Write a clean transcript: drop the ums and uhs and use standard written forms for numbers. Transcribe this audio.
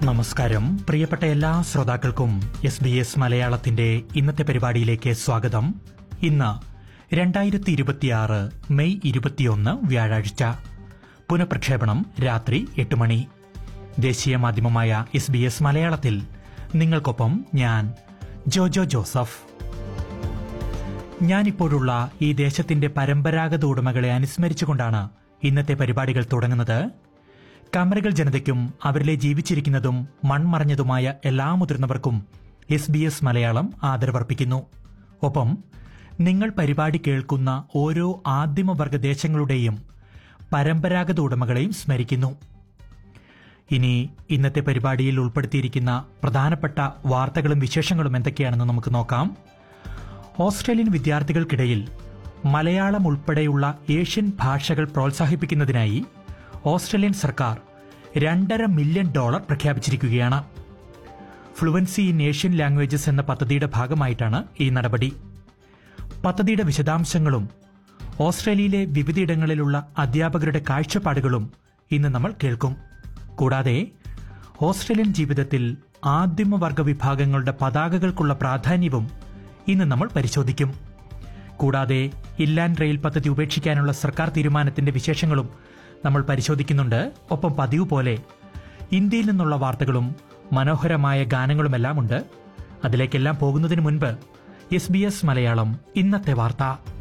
നമസ്കാരം. പ്രിയപ്പെട്ട എല്ലാ ശ്രോതാക്കൾക്കും SBS മലയാളത്തിന്റെ ഇന്നത്തെ പരിപാടിയിലേക്ക് സ്വാഗതം. ഇന്ന് 2026 മെയ് 21 വ്യാഴാഴ്ച. പുനഃപ്രക്ഷേപണം രാത്രി 8 മണി. ദേശീയ മാധ്യമമായ SBS മലയാളത്തിൽ നിങ്ങൾക്കൊപ്പം ഞാൻ ജോജോ ജോസഫ്. ഞാനിപ്പോഴുള്ള ഈ ദേശത്തിന്റെ പരമ്പരാഗത ഉടമകളെ അനുസ്മരിച്ചുകൊണ്ടാണ് ഇന്നത്തെ പരിപാടികൾ തുടങ്ങുന്നത്. കമരകൾ ജനതയ്ക്കും അവരിലെ ജീവിച്ചിരിക്കുന്നതും മൺമറഞ്ഞതുമായ എല്ലാ മുതിർന്നവർക്കും SBS മലയാളം ആദരവർപ്പിക്കുന്നു. ഒപ്പം നിങ്ങൾ പരിപാടി കേൾക്കുന്ന ഓരോ ആദിമവർഗ ദേശങ്ങളുടെയും പരമ്പരാഗത ഉടമകളെയും സ്മരിക്കുന്നു. ഇനി ഇന്നത്തെ പരിപാടിയിൽ ഉൾപ്പെടുത്തിയിരിക്കുന്ന പ്രധാനപ്പെട്ട വാർത്തകളും വിശേഷങ്ങളും എന്തൊക്കെയാണെന്ന് നമുക്ക് നോക്കാം. ഓസ്ട്രേലിയൻ വിദ്യാർത്ഥികൾക്കിടയിൽ മലയാളം ഉൾപ്പെടെയുള്ള ഏഷ്യൻ ഭാഷകൾ പ്രോത്സാഹിപ്പിക്കുന്നതിനായി ഓസ്ട്രേലിയൻ സർക്കാർ $2.5 മില്യൺ പ്രഖ്യാപിച്ചിരിക്കുകയാണ്. ഫ്ലുവൻസി ഇൻ ഏഷ്യൻ ലാംഗ്വേജസ് എന്ന പദ്ധതിയുടെ ഭാഗമായിട്ടാണ് ഈ നടപടി. പദ്ധതിയുടെ വിശദാംശങ്ങളും ഓസ്ട്രേലിയയിലെ വിവിധയിടങ്ങളിലുള്ള അധ്യാപകരുടെ കാഴ്ചപ്പാടുകളും ഇന്ന് നമ്മൾ കേൾക്കും. കൂടാതെ ഓസ്ട്രേലിയൻ ജീവിതത്തിൽ ആദിമവർഗ വിഭാഗങ്ങളുടെ പതാകകൾക്കുള്ള പ്രാധാന്യവും ഇന്ന് നമ്മൾ പരിശോധിക്കും. കൂടാതെ ഇൻലാൻഡ് റെയിൽ പദ്ധതി ഉപേക്ഷിക്കാനുള്ള സർക്കാർ തീരുമാനത്തിന്റെ വിശേഷങ്ങളും നമ്മൾ പരിശോധിക്കുന്നുണ്ട്. ഒപ്പം പതിവ് പോലെ ഇന്ത്യയിൽ നിന്നുള്ള വാർത്തകളും മനോഹരമായ ഗാനങ്ങളുമെല്ലാം ഉണ്ട്. അതിലേക്കെല്ലാം പോകുന്നതിന് മുൻപ് SBS മലയാളം ഇന്നത്തെ വാർത്ത.